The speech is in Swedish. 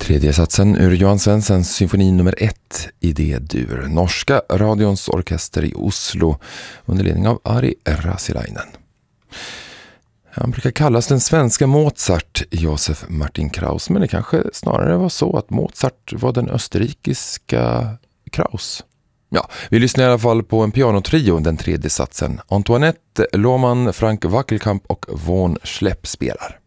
Tredje satsen ur Johan Svenssens symfoni nummer 1 i D-dur. Norska radions orkester i Oslo under ledning av Ari Rasilainen. Han brukar kallas den svenska Mozart, Josef Martin Kraus, men det kanske snarare var så att Mozart var den österrikiska Kraus. Ja, vi lyssnar i alla fall på en pianotrio, den tredje satsen. Antoinette Lohmann, Frank Wackelkamp och Von Schlepp spelar.